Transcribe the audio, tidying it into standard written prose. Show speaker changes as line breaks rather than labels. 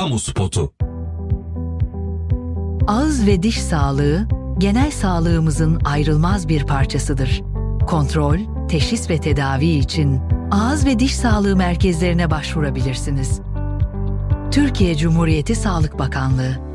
kamu spotu.
Ağız ve diş sağlığı, genel sağlığımızın ayrılmaz bir parçasıdır. Kontrol, teşhis ve tedavi için ağız ve diş sağlığı merkezlerine başvurabilirsiniz. Türkiye Cumhuriyeti Sağlık Bakanlığı